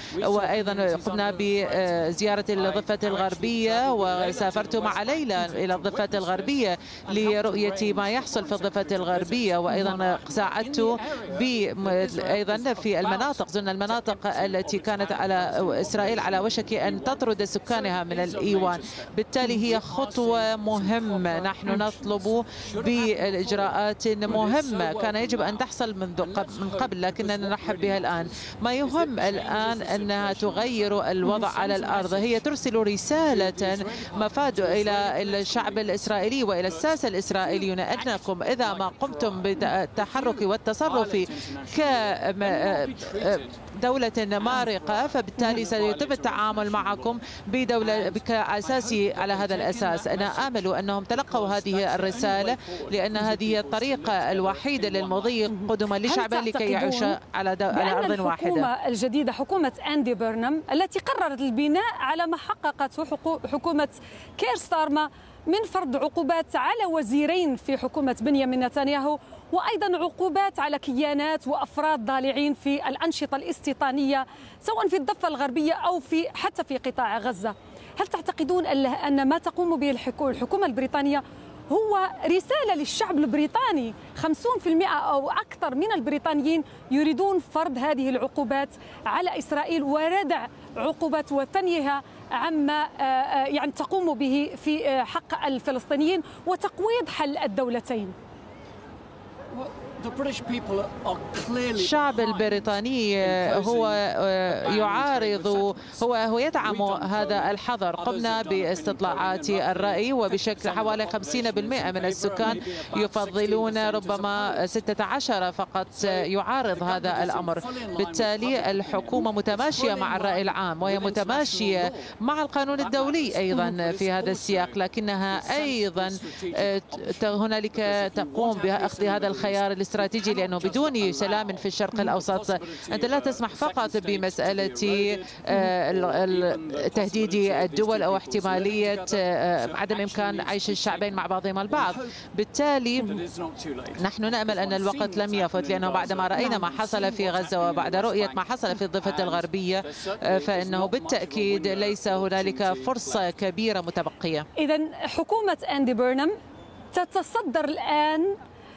وأيضا قمنا بزيارة الضفة الغربية، وسافرت مع ليلى إلى الضفة الغربية لرؤية ما يحصل في الضفة الغربية، وأيضا ساعدت أيضا في المناطق، زرنا المناطق التي كانت على إسرائيل على وشك أن تطرد سكانها من الإيوان. بالتالي هي خطوة مهمة، نحن نطلب بالإجراءات مهمة كان يجب أن تحصل من قبل، لكننا نرحب بها الآن. ما يهم الآن أنها تغير الوضع على الأرض، هي ترسل رسالة مفاد إلى الشعب الإسرائيلي وإلى الساسة الإسرائيليون أنكم إذا ما قمتم بالتحرك والتصرف كدولة مارقة فبالتالي سيتم التعامل معكم بدولة كأساسي على هذا الأساس. أنا آمل أنهم تلقوا هذه الرسالة، لأن هذه هي الطريقة الوحيدة للمضي قدما لشعبه لكي يعيش على أرض واحدة. الحكومة الجديدة، حكومة أندي بيرنام، التي قررت البناء على ما حققته حكومة كير ستارما من فرض عقوبات على وزيرين في حكومة بنيامين نتنياهو، وأيضا عقوبات على كيانات وأفراد ضالعين في الأنشطة الاستيطانية سواء في الضفة الغربية أو حتى في قطاع غزة. هل تعتقدون أن ما تقوم به الحكومة البريطانية هو رسالة للشعب البريطاني؟ 50% أو أكثر من البريطانيين يريدون فرض هذه العقوبات على إسرائيل وردع عقوبات وثنيها عما يعني تقوم به في حق الفلسطينيين وتقويض حل الدولتين. الشعب البريطاني هو يعارض، هو يدعم هذا الحظر. قمنا باستطلاعات الرأي وبشكل حوالي 50% من السكان يفضلون، ربما 16 فقط يعارض هذا الأمر. بالتالي الحكومة متماشية مع الرأي العام وهي متماشية مع القانون الدولي أيضا في هذا السياق، لكنها أيضا هنالك تقوم بأخذ هذا الخيار الاستراتيجي، لأنه بدون سلام في الشرق الأوسط أنت لا تسمح فقط بمسألة تهديد الدول أو احتمالية عدم إمكان عيش الشعبين مع بعضهم البعض. بالتالي نحن نأمل أن الوقت لم يفت، لأنه بعدما رأينا ما حصل في غزة وبعد رؤية ما حصل في الضفة الغربية فإنه بالتأكيد ليس هنالك فرصة كبيرة متبقية. إذن حكومة أندي بيرنام تتصدر الآن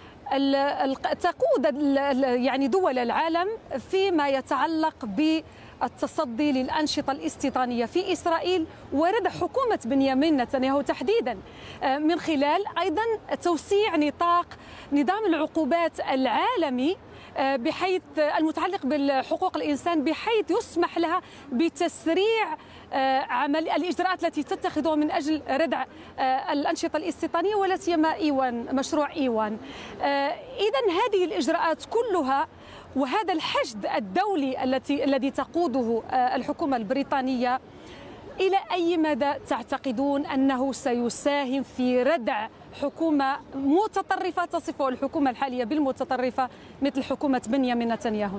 تقود يعني دول العالم فيما يتعلق بالتصدي للأنشطة الاستيطانية في إسرائيل وردع حكومة بنيامين نتنياهو تحديدا، من خلال أيضا توسيع نطاق نظام العقوبات العالمي بحيث المتعلق بالحقوق الإنسان، بحيث يسمح لها بتسريع عمل الإجراءات التي تتخذها من أجل ردع الأنشطة الاستيطانية ولا سيما إيوان، مشروع إيوان. إذن هذه الإجراءات كلها وهذا الحشد الدولي الذي تقوده الحكومة البريطانية، إلى أي مدى تعتقدون أنه سيساهم في ردع حكومة متطرفة تصفه الحكومة الحالية بالمتطرفة مثل حكومة بنيامين نتنياهو؟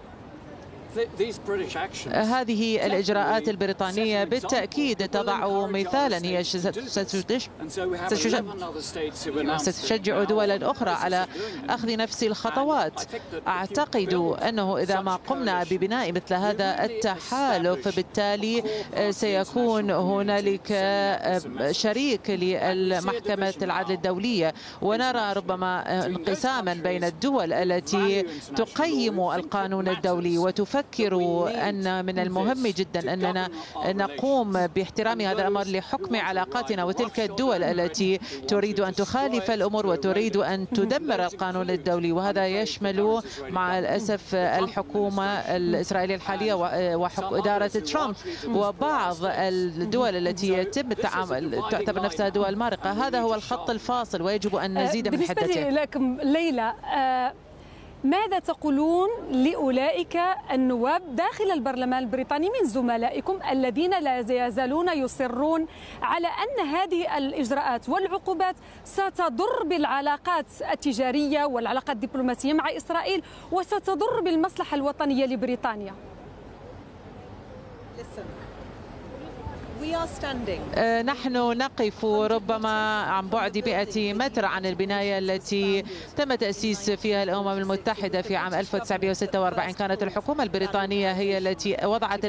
هذه الإجراءات البريطانية بالتأكيد تضع مثالا، هي ستشجع دولا أخرى على أخذ نفس الخطوات. أعتقد أنه إذا ما قمنا ببناء مثل هذا التحالف بالتالي سيكون هنالك شريك للمحكمة العدل الدولية، ونرى ربما انقساما بين الدول التي تقيم القانون الدولي وتفكر أن من المهم جدا أننا نقوم باحترام هذا الأمر لحكم علاقاتنا، وتلك الدول التي تريد أن تخالف الأمور وتريد أن تدمر القانون الدولي، وهذا يشمل مع الأسف الحكومة الإسرائيلية الحالية وإدارة ترامب وبعض الدول التي يتم التعامل تعتبر نفسها دول مارقة. هذا هو الخط الفاصل ويجب أن نزيد من حدته. بالنسبة لكم ليلى، ماذا تقولون لأولئك النواب داخل البرلمان البريطاني من زملائكم الذين لا يزالون يصرون على أن هذه الإجراءات والعقوبات ستضر بالعلاقات التجارية والعلاقات الدبلوماسية مع إسرائيل وستضر بالمصلحة الوطنية لبريطانيا؟ نحن نقف ربما عن بعد 100 متر عن البناية التي تم تأسيس فيها الأمم المتحدة في عام 1946. كانت الحكومة البريطانية هي التي وضعت